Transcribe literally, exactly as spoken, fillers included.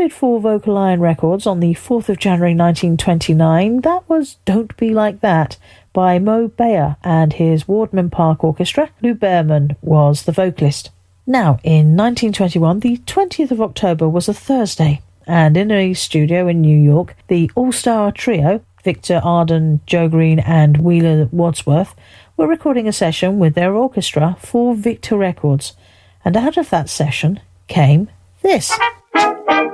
recorded for Vocal Iron Records on the fourth of January nineteen twenty-nine, that was Don't Be Like That by Mo Bayer and his Wardman Park Orchestra. Lou Behrman was the vocalist. Now, in nineteen twenty-one, the twentieth of October was a Thursday, and in a studio in New York, the all-star trio, Victor Arden, Joe Green and Wheeler Wadsworth, were recording a session with their orchestra for Victor Records. And out of that session came this.